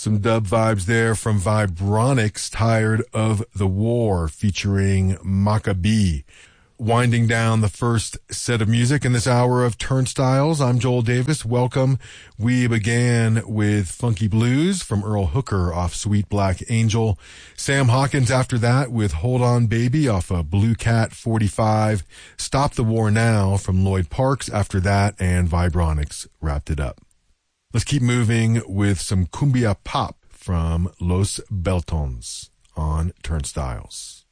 Some dub vibes there from Vibronics, Tired of the War, featuring Maccabee. Winding down the first set of music in this hour of Turnstiles, I'm Joel Davis. Welcome. We began with Funky Blues from Earl Hooker off Sweet Black Angel. Sam Hawkins after that with Hold On Baby off of Blue Cat 45. Stop the War Now from Lloyd Parks after that, and Vibronics wrapped it up. Let's keep moving with some cumbia pop from Los Beltons on Turnstiles.